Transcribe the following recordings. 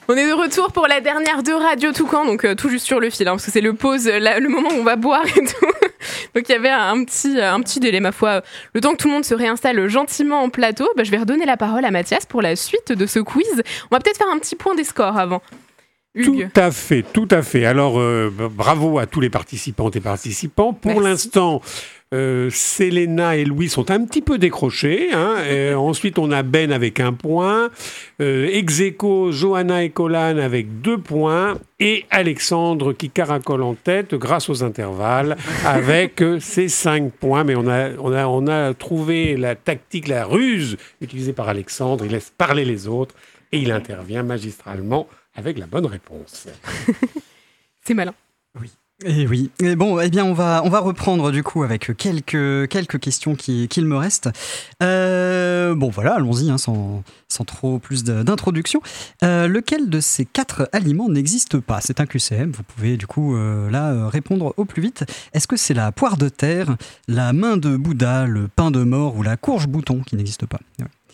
On est de retour pour la dernière de Radio Toucan, donc tout juste sur le fil, parce que c'est le pause, le moment où on va boire et tout. Donc il y avait un petit délai, ma foi. Le temps que tout le monde se réinstalle gentiment en plateau, je vais redonner la parole à Mathias pour la suite de ce quiz. On va peut-être faire un petit point des scores avant. Hugues. Tout à fait. Alors, bravo à tous les participantes et participants. Pour l'instant, Selena et Louis sont un petit peu décrochés. Ensuite, on a Ben avec 1 point. Ex-aequo, Johanna et Colin avec 2 points. Et Alexandre qui caracole en tête grâce aux intervalles avec ses 5 points. Mais on a trouvé la tactique, la ruse utilisée par Alexandre. Il laisse parler les autres et il intervient magistralement avec la bonne réponse. C'est malin. Oui. Et oui. Et bon, eh bien, on va reprendre du coup avec quelques questions qu'il me reste. Bon, voilà, allons-y, sans trop plus d'introduction. Lequel de ces 4 aliments n'existe pas ? C'est un QCM. Vous pouvez du coup répondre au plus vite. Est-ce que c'est la poire de terre, la main de Bouddha, le pain de mort ou la courge bouton qui n'existe pas ?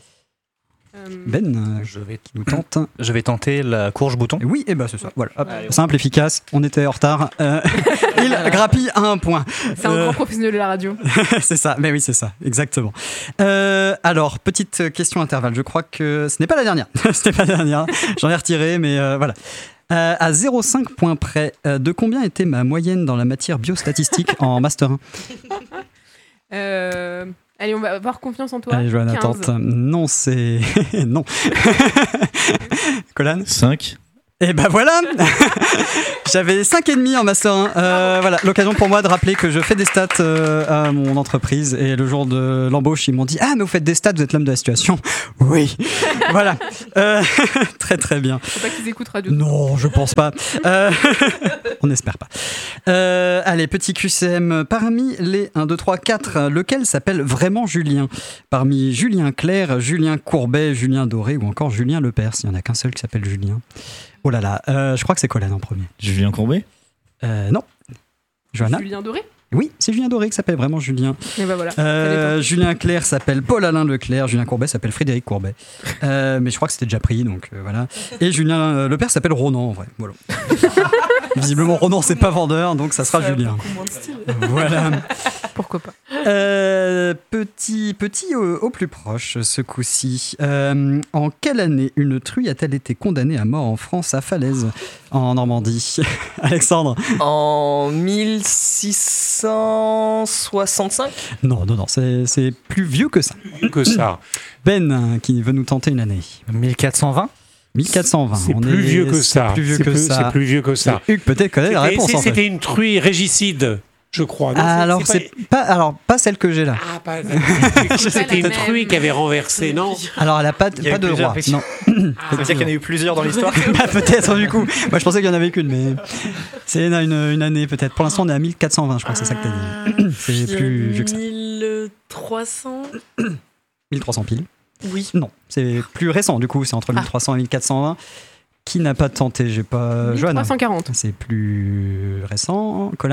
Ben, je vais tenter la courge bouton. Oui, et c'est ça. Voilà. Hop, simple, efficace. On était en retard. Il grappille 1 point. C'est un grand professionnel de la radio. C'est ça. Mais oui, c'est ça. Exactement. Alors, petite question intervalle. Je crois que ce n'est pas la dernière. Ce n'est pas la dernière. J'en ai retiré, mais voilà. À 0,5 points près, de combien était ma moyenne dans la matière biostatistique en Master 1 Allez, on va avoir confiance en toi. Allez, Johanna, tente. Non, c'est... non. Colin ? 5. Et voilà. J'avais 5,5 en Master 1. Voilà, l'occasion pour moi de rappeler que je fais des stats à mon entreprise. Et le jour de l'embauche, ils m'ont dit « Ah, mais vous faites des stats, vous êtes l'homme de la situation. » Oui. Voilà. Très, très bien. Faut pas qu'ils écoutent Radio. Non, je pense pas. On n'espère pas. Allez, petit QCM. Parmi les 1, 2, 3, 4, lequel s'appelle vraiment Julien ? Parmi Julien Clerc, Julien Courbet, Julien Doré ou encore Julien Lepers. Il n'y en a qu'un seul qui s'appelle Julien. Oh là là, je crois que c'est Colin en premier. Julien Courbet ? Non. Johanna ? Julien Doré ? Oui, c'est Julien Doré qui s'appelle vraiment Julien. Et voilà. Julien Clerc s'appelle Paul-Alain Leclerc. Julien Courbet s'appelle Frédéric Courbet. Mais je crois que c'était déjà pris, donc voilà. Et Julien Lepers s'appelle Ronan, en vrai. Voilà. Visiblement, Ronan, c'est pas vendeur, donc ça sera Julien. Beaucoup moins de style. Voilà. Pourquoi pas. Petit au plus proche, ce coup-ci. En quelle année une truie a-t-elle été condamnée à mort en France, à Falaise, en Normandie ? Alexandre ? En 1665 ? Non, c'est plus vieux que ça. Ben, qui veut nous tenter une année. 1420 ? 1420. C'est plus vieux que ça. C'est plus vieux que ça. Hugues peut-être connaît la réponse. C'était une truie régicide, je crois. Non, alors, pas celle que j'ai là. C'était une truie qui avait renversé, non ? Alors, elle n'a pas de roi. Non. Ça veut dire qu'il y en a eu plusieurs dans l'histoire. Peut-être, du coup. Moi, je pensais qu'il y en avait qu'une, mais c'est une année, peut-être. Pour l'instant, on est à 1420, je crois que c'est ça que tu as dit. C'est plus vieux que ça. 1300 1300 piles. Oui. Non, c'est plus récent, du coup. C'est entre 1300 et 1420. Qui n'a pas tenté ? J'ai pas... 1340. C'est plus récent. Colin ?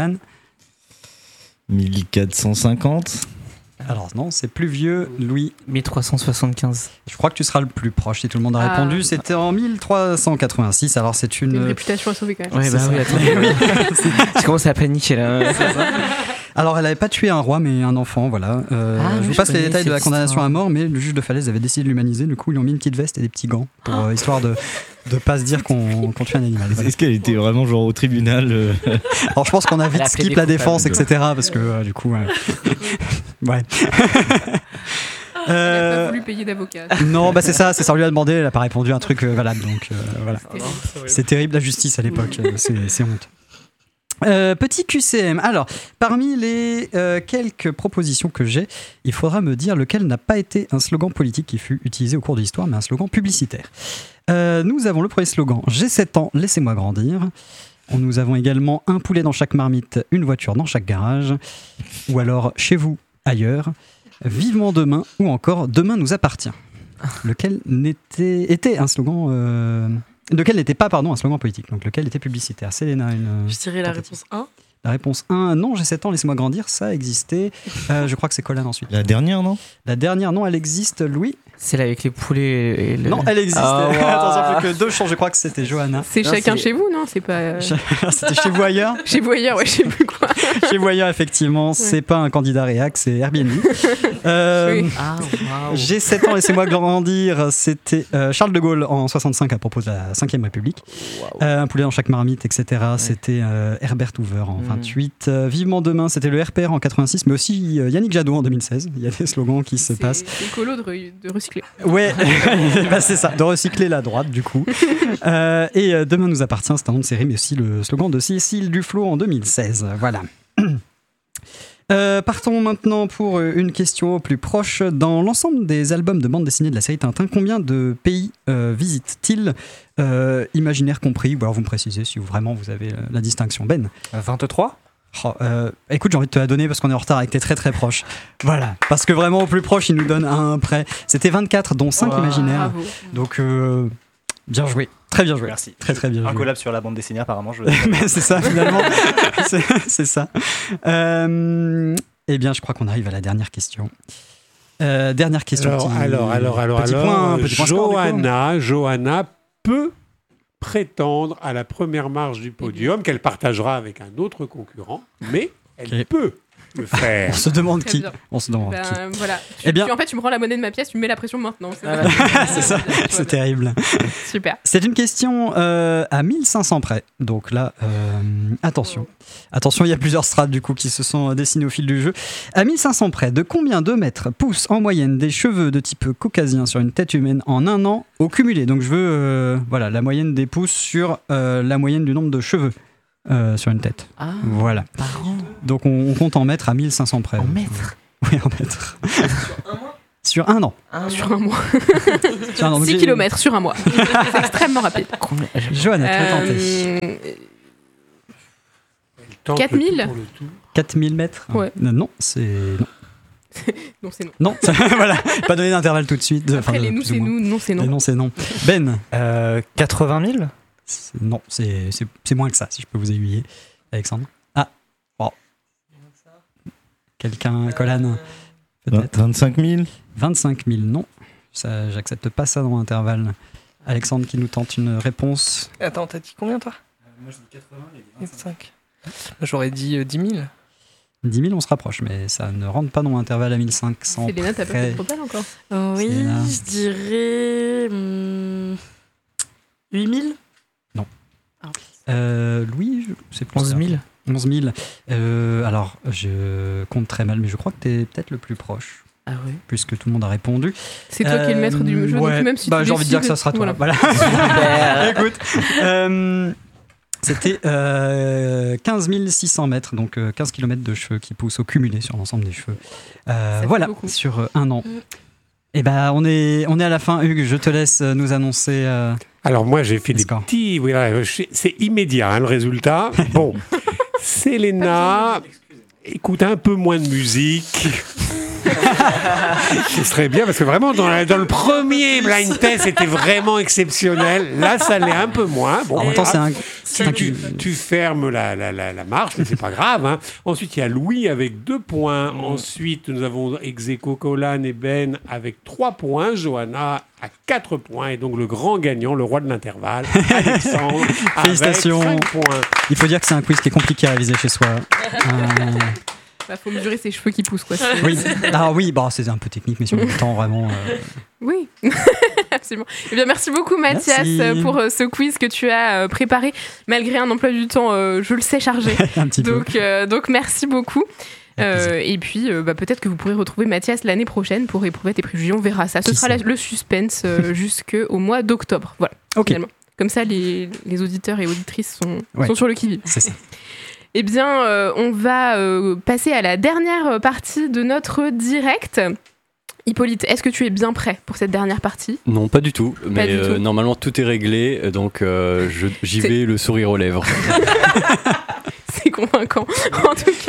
1450. Alors non, c'est plus vieux, Louis. 1375. Je crois que tu seras le plus proche si tout le monde a répondu. C'était en 1386. Alors c'est une réputation à sauver quand même. Oui, je commence à paniquer là. Alors elle n'avait pas tué un roi mais un enfant, voilà. Je vous passe les détails de la condamnation à mort, mais le juge de Falaise avait décidé de l'humaniser. Du coup, ils lui ont mis une petite veste et des petits gants pour histoire de pas se dire qu'on tue un animal. Est-ce qu'elle était vraiment genre au tribunal Alors je pense qu'on a vite skip la défense, etc. Parce que du coup, ouais. Elle n'a pas voulu payer d'avocat. Non, c'est ça, on lui a demandé, elle n'a pas répondu à un truc valable, donc voilà. C'est terrible la justice à l'époque, c'est honte. Petit QCM. Alors, parmi les quelques propositions que j'ai, il faudra me dire lequel n'a pas été un slogan politique qui fut utilisé au cours de l'histoire, mais un slogan publicitaire. Nous avons le premier slogan « J'ai 7 ans, laissez-moi grandir ». Nous avons également « Un poulet dans chaque marmite, une voiture dans chaque garage ». Ou alors « Chez vous, ailleurs ». Vivement demain, ou encore Demain nous appartient. Lequel était un slogan... lequel n'était pas un slogan politique, donc lequel était publicitaire. Selena, Je dirais la réponse 1. La réponse 1, non, j'ai 7 ans, laissez-moi grandir, ça existait. Je crois que c'est Colin ensuite. La dernière, non? La dernière, non, elle existe, Louis? Celle avec les poulets et le... Non, elle existe. Oh, wow. Attention, plus que 2 chances, je crois que c'était Johanna. C'est Non, chacun c'est- chez vous, non? C'est pas. C'était chez vous ailleurs? Chez vous ailleurs, ouais, je sais plus quoi. Chez vous ailleurs, effectivement, c'est pas un candidat réac, c'est Airbnb. Oui. Ah, waouh. J'ai 7 ans, laissez-moi grandir. C'était Charles de Gaulle en 65 à propos de la 5e République. Un poulet dans chaque marmite, etc. C'était Herbert Hoover en 28. Vivement demain, c'était le RPR en 86, mais aussi Yannick Jadot en 2016. Il y a des slogans qui se passent. C'est écolo de recycler. Ouais, bah, c'est ça, de recycler la droite du coup. Et Demain nous appartient, c'est un nom de série, mais aussi le slogan de Cécile Duflot en 2016. Voilà. Partons maintenant pour une question plus proche. Dans l'ensemble des albums de bande dessinée de la série Tintin, combien de pays visite-t-il, imaginaire compris, ou alors vous me précisez si vraiment vous avez la distinction. Ben? 23? Écoute, j'ai envie de te la donner parce qu'on est en retard avec tes très très proches. Voilà, parce que vraiment au plus proche, il nous donne un prêt. C'était 24, dont 5 imaginaires. Bravo. Donc, bien joué, très bien joué. Merci. Très très bien Un joué. collab sur la bande dessinée, apparemment. Mais c'est ça finalement. c'est ça. Eh bien, je crois qu'on arrive à la dernière question. Dernière question. Alors, Petit point score, du coup. Johanna peut prétendre à la première marche du podium qu'elle partagera avec un autre concurrent, mais elle peut le faire. On se demande Très qui. bien. On se demande qui. Voilà. Eh bien- En fait, tu me rends la monnaie de ma pièce, tu me mets la pression maintenant. C'est C'est ça. C'est terrible. Super. C'est une question à 1500 près. Donc là, attention. Attention, il y a plusieurs strates du coup qui se sont dessinées au fil du jeu. À 1500 près, de combien de mètres poussent en moyenne des cheveux de type caucasien sur une tête humaine en un an au cumulé? Donc je veux voilà, la moyenne des pouces sur la moyenne du nombre de cheveux sur une tête. Ah, Voilà. par an. Donc on compte en mètres à 1500 près. En mètres. Oui, en mètres. Sur un an. Sur un mois. Sur un an. Donc 6 j'ai- km sur un mois. C'est extrêmement rapide. Combien Johanna, tu veux tenter 4000 Pour le tout. 4000 mètres. Ouais. Non, c'est... Non. Non, c'est non. Non, voilà, pas donner d'intervalle tout de suite. Après, les nous, plus ou c'est moins. nous. Non, c'est Les non. non, c'est non. Ben, 80 000? non, c'est moins que ça, si je peux vous aiguiller. Alexandre. Ah, bon. Quelqu'un, Colin, peut-être. 25 000? 25 000, non. Ça, j'accepte pas ça dans l'intervalle. Alexandre qui nous tente une réponse. Attends, t'as dit combien toi? Moi je dis 80 et 25. J'aurais dit 10 000. 10 000, on se rapproche, mais ça ne rentre pas dans l'intervalle à 1500. Célena, t'as pas près. fait trop mal encore. Oui, C'est là. je dirais 8000. Louis, c'est plus 11 ça. 000. 11 000. Alors, je compte très mal, mais je crois que t'es peut-être le plus proche, Ah ouais. puisque tout le monde a répondu. C'est toi qui es le maître du jeu, ouais. donc même si Bah, tu j'ai envie de dire que décides- ça sera toi. Voilà. Voilà. Écoute, c'était 15 600 mètres, donc 15 km de cheveux qui poussent au cumulé sur l'ensemble des cheveux. fait Voilà, beaucoup. sur un an. Et ben, on est à la fin. Hugues, je te laisse nous annoncer. Alors moi j'ai fait Les des scores. petits, voilà, c'est immédiat hein, le résultat. Bon, Célena écoute un peu moins de musique. Ce serait bien parce que vraiment dans le premier blind test c'était vraiment exceptionnel. Là ça l'est un peu moins. Bon, En même temps, voilà. c'est un. Tu fermes la marche, mais c'est pas grave. Hein. Ensuite, il y a Louis avec 2 points. Ensuite, nous avons Execo, Colan et Ben avec 3 points. Johanna à 4 points. Et donc, le grand gagnant, le roi de l'intervalle, Alexandre, Félicitations. avec 5 points. Il faut dire que c'est un quiz qui est compliqué à réviser chez soi. Bah, faut mesurer ses cheveux qui poussent, quoi. Oui, alors oui, bon, c'est un peu technique, mais sur le temps, vraiment. Oui, absolument. Eh bien, merci beaucoup, Mathias, Merci. pour ce quiz que tu as préparé, malgré un emploi du temps, je le sais, chargé. Un petit peu. Donc, merci beaucoup. Avec plaisir. Et puis, peut-être que vous pourrez retrouver Mathias l'année prochaine pour éprouver tes préjugés. On verra ça. Ce Qui sera sait. le suspense jusqu'au mois d'octobre. Voilà, Ok, finalement. Comme ça, les auditeurs et auditrices Ouais. sont sur le qui-vive. c'est ça. Eh bien, on va passer à la dernière partie de notre direct. Hippolyte, est-ce que tu es bien prêt pour cette dernière partie? Non, pas du tout. Mais du tout. normalement, tout est réglé. Donc, j'y C'est- vais le sourire aux lèvres. C'est convaincant. En tout cas,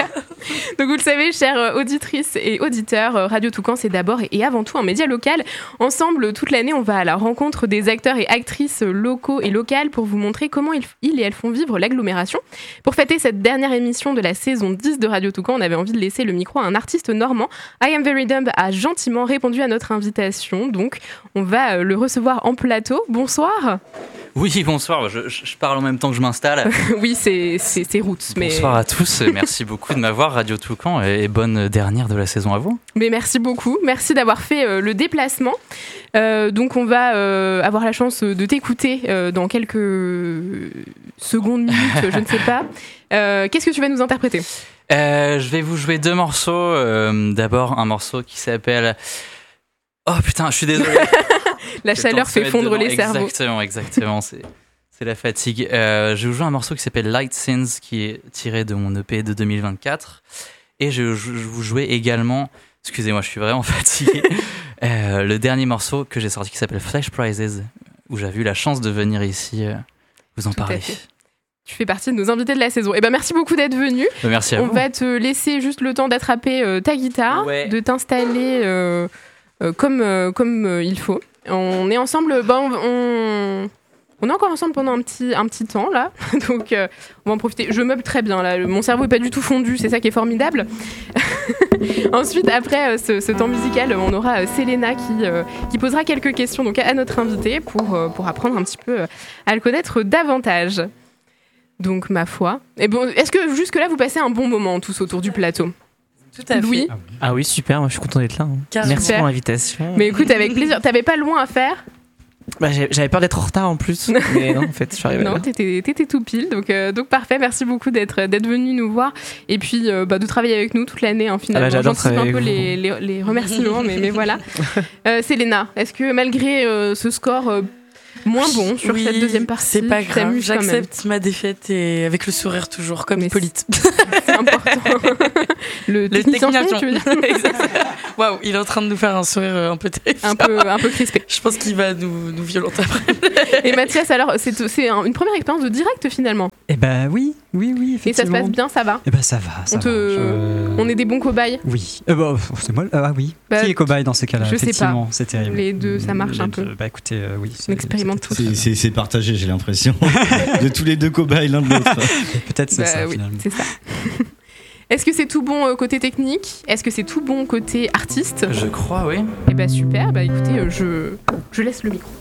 Donc vous le savez, chères auditrices et auditeurs, Radio Toucan, c'est d'abord et avant tout un média local. Ensemble, toute l'année, on va à la rencontre des acteurs et actrices locaux et locales pour vous montrer comment ils et elles font vivre l'agglomération. Pour fêter cette dernière émission de la saison 10 de Radio Toucan, on avait envie de laisser le micro à un artiste normand. I Am Very Dumb a gentiment répondu à notre invitation, donc on va le recevoir en plateau. Bonsoir. Oui, bonsoir, je parle en même temps que je m'installe. Oui, c'est roots. Bonsoir à tous, merci beaucoup de m'avoir, Radio Toucan, et bonne dernière de la saison à vous. Mais merci beaucoup, merci d'avoir fait le déplacement. Donc on va avoir la chance de t'écouter dans quelques secondes, minutes, je ne sais pas. Qu'est-ce que tu vas nous interpréter ? Je vais vous jouer 2 morceaux. D'abord un morceau qui s'appelle... Oh putain, je suis désolé. La chaleur fait fondre les cerveaux. Exactement, c'est la fatigue. Je vais vous jouer un morceau qui s'appelle Light Sins, qui est tiré de mon EP de 2024. Et je vais vous jouer également, excusez-moi, je suis vraiment fatigué, le dernier morceau que j'ai sorti qui s'appelle Flash Prizes, où j'avais eu la chance de venir ici vous en parler. Tu fais partie de nos invités de la saison. Eh ben, merci beaucoup d'être venu. Merci à vous. On va te laisser juste le temps d'attraper ta guitare, de t'installer comme il faut. On est ensemble, on est encore ensemble pendant un petit temps là, donc on va en profiter. Je meuble très bien là, mon cerveau est pas du tout fondu, c'est ça qui est formidable. Ensuite, après ce temps musical, on aura Selena qui posera quelques questions donc à notre invité pour apprendre un petit peu à le connaître davantage. Donc ma foi. Et bon, est-ce que jusque là vous passez un bon moment tous autour du plateau ? Tout à fait. Louis. Ah oui, super, moi je suis content d'être là. Merci pour l'invitation. Mais écoute, avec plaisir. T'avais pas loin à faire ? Bah, j'avais peur d'être en retard en plus, mais non, en fait, je suis arrivé. Non, là. t'étais tout pile, donc parfait. Merci beaucoup d'être venu nous voir et puis de travailler avec nous toute l'année. Finalement, bah, j'adore j'anticipe travailler un peu avec les remerciements, mais voilà. Selena, est-ce que malgré ce score moins bon sur cette deuxième partie, c'est pas tu grave, t'amuses quand même ? j'accepte ma défaite et avec le sourire toujours comme Hippolyte. C'est important. Le technicien, tu veux dire ? Waouh, il est en train de nous faire un sourire un peu terrifiant. un peu crispé. Je pense qu'il va nous violenter après. Et Mathias, alors, c'est une première expérience de direct finalement. Eh ben oui, effectivement. Et ça se passe bien, ça va ? Eh ben ça va, On est des bons cobayes ? Oui. C'est moi. Ah oui. Bah, qui est cobaye dans ces cas-là ? Je sais Effectivement, pas. c'est terrible. Les deux, ça marche un peu. Bah écoutez, oui. On expérimente tout. C'est partagé, j'ai l'impression. De tous les deux cobayes l'un de l'autre. Peut-être c'est ça oui, finalement. C'est ça. Est-ce que c'est tout bon côté technique ? Est-ce que c'est tout bon côté artiste ? Je crois, oui. Eh ben super, écoutez, je laisse le micro.